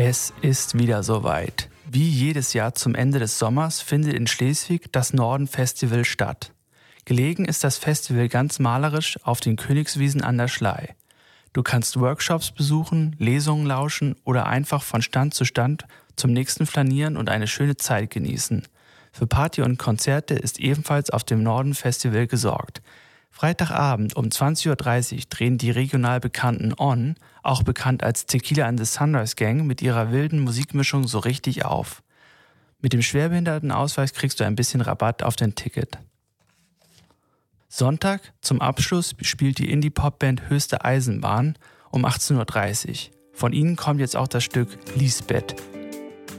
Es ist wieder soweit. Wie jedes Jahr zum Ende des Sommers findet in Schleswig das Norden-Festival statt. Gelegen ist das Festival ganz malerisch auf den Königswiesen an der Schlei. Du kannst Workshops besuchen, Lesungen lauschen oder einfach von Stand zu Stand zum nächsten flanieren und eine schöne Zeit genießen. Für Party und Konzerte ist ebenfalls auf dem Norden-Festival gesorgt. Freitagabend um 20.30 Uhr drehen die regional bekannten On, auch bekannt als Tequila and the Sunrise Gang, mit ihrer wilden Musikmischung so richtig auf. Mit dem Schwerbehindertenausweis kriegst du ein bisschen Rabatt auf dein Ticket. Sonntag zum Abschluss spielt die Indie-Pop-Band Höchste Eisenbahn um 18.30 Uhr. Von ihnen kommt jetzt auch das Stück Lisbeth.